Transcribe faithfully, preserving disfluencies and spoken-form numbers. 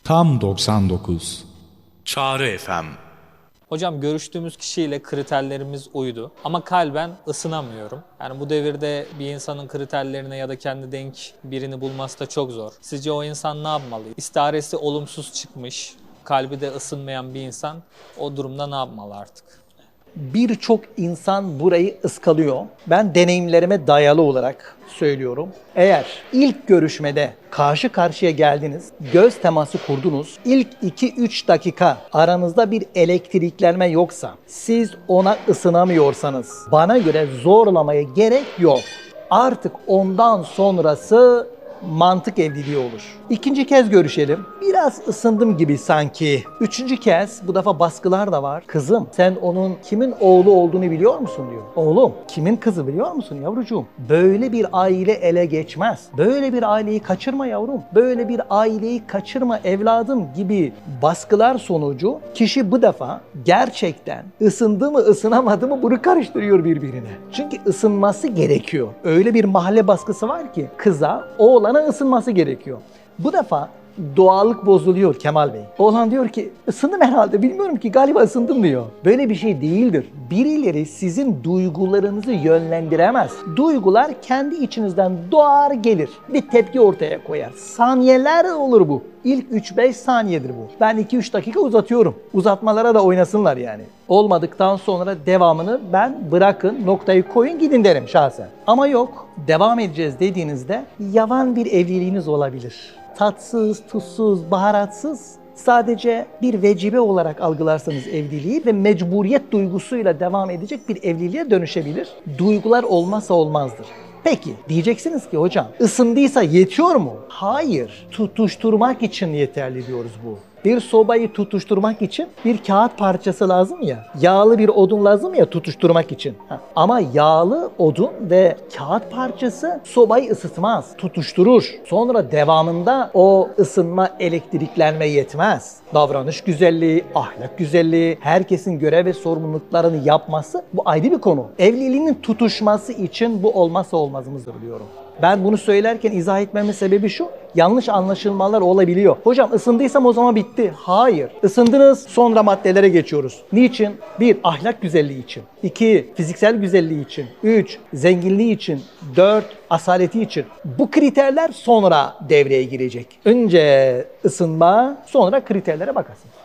Tam doksan dokuz. Çağrı F M. Hocam görüştüğümüz kişiyle kriterlerimiz uydu ama kalben ısınamıyorum. Yani bu devirde bir insanın kriterlerine ya da kendi denk birini bulması da çok zor. Sizce o insan ne yapmalı? İstiharesi olumsuz çıkmış, kalbi de ısınmayan bir insan o durumda ne yapmalı artık? Birçok insan burayı ıskalıyor. Ben deneyimlerime dayalı olarak söylüyorum. Eğer ilk görüşmede karşı karşıya geldiniz, göz teması kurdunuz, ilk iki üç dakika aranızda bir elektriklenme yoksa, siz ona ısınamıyorsanız, bana göre zorlamaya gerek yok. Artık ondan sonrası mantık evliliği olur. İkinci kez görüşelim. Biraz ısındım gibi sanki. Üçüncü kez, bu defa baskılar da var. Kızım, sen onun kimin oğlu olduğunu biliyor musun diyor. Oğlum, kimin kızı biliyor musun yavrucuğum? Böyle bir aile ele geçmez. Böyle bir aileyi kaçırma yavrum. Böyle bir aileyi kaçırma evladım gibi baskılar sonucu kişi bu defa gerçekten ısındı mı ısınamadı mı bunu karıştırıyor birbirine. Çünkü ısınması gerekiyor. Öyle bir mahalle baskısı var ki kıza, oğlana ısınması gerekiyor. Bu defa doğallık bozuluyor Kemal Bey. Oğlan diyor ki ısındım herhalde, bilmiyorum ki, galiba ısındım diyor. Böyle bir şey değildir. Birileri sizin duygularınızı yönlendiremez. Duygular kendi içinizden doğar gelir. Bir tepki ortaya koyar. Saniyeler olur bu. İlk üç beş saniyedir bu. Ben iki üç dakika uzatıyorum. Uzatmalara da oynasınlar yani. Olmadıktan sonra devamını ben bırakın, noktayı koyun gidin derim şahsen. Ama yok, devam edeceğiz dediğinizde yavan bir evliliğiniz olabilir. Tatsız, tuzsuz, baharatsız, sadece bir vecibe olarak algılarsanız evliliği ve mecburiyet duygusuyla devam edecek bir evliliğe dönüşebilir. Duygular olmazsa olmazdır. Peki diyeceksiniz ki hocam ısındıysa yetiyor mu? Hayır. Tutuşturmak için yeterli diyoruz bu. Bir sobayı tutuşturmak için bir kağıt parçası lazım ya. Yağlı bir odun lazım ya tutuşturmak için. Ha. Ama yağlı odun ve kağıt parçası sobayı ısıtmaz, tutuşturur. Sonra devamında o ısınma, elektriklenme yetmez. Davranış güzelliği, ahlak güzelliği, herkesin görev ve sorumluluklarını yapması bu ayrı bir konu. Evliliğinin tutuşması için bu olmazsa olmazımızdır diyorum. Ben bunu söylerken izah etmemin sebebi şu, yanlış anlaşılmalar olabiliyor. Hocam ısındıysam o zaman bitti. Hayır. Isındınız, sonra maddelere geçiyoruz. Niçin? Bir, ahlak güzelliği için. İki, fiziksel güzelliği için. Üç, zenginliği için. Dört, asaleti için. Bu kriterler sonra devreye girecek. Önce ısınma, sonra kriterlere bakarsın.